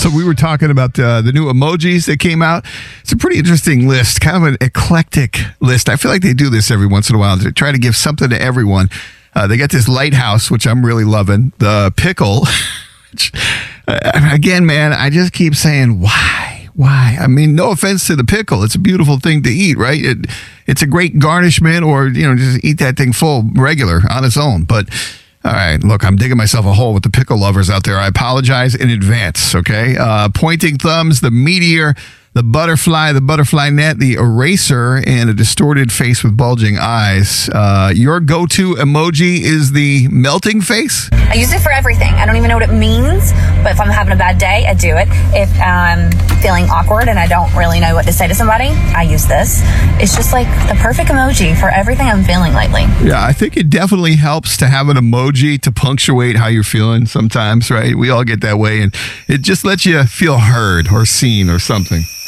So we were talking about the new emojis that came out. It's a pretty interesting list, kind of an eclectic list. I feel like they do this every once in a while to try to give something to everyone. They got this lighthouse, which I'm really loving. The pickle, which, again, man, I just keep saying, why? Why? I mean, no offense to the pickle. It's a beautiful thing to eat, right? It's a great garnishment, or, just eat that thing full regular on its own. But all right, look, I'm digging myself a hole with the pickle lovers out there. I apologize in advance, okay? Pointing thumbs, the meteor, the butterfly net, the eraser, and a distorted face with bulging eyes. Your go-to emoji is the melting face? I use it for everything. I don't even know what it means, but if I'm having a bad day, I do it. If I'm feeling awkward and I don't really know what to say to somebody, I use this. It's just like the perfect emoji for everything I'm feeling lately. Yeah, I think it definitely helps to have an emoji to punctuate how you're feeling sometimes, right? We all get that way, and it just lets you feel heard or seen or something.